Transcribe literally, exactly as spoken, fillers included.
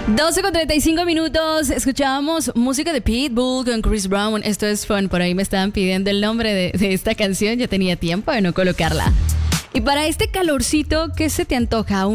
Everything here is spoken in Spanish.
doce con treinta y cinco minutos, escuchábamos música de Pitbull con Chris Brown. Esto es Fun, por ahí me estaban pidiendo el nombre de, de esta canción, ya tenía tiempo de no colocarla. Y para este calorcito, ¿qué se te antoja?